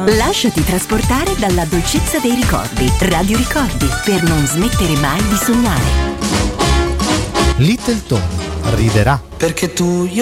Lasciati trasportare dalla dolcezza dei ricordi. Radio Ricordi, per non smettere mai di sognare. Little Tony riderà. Perché tu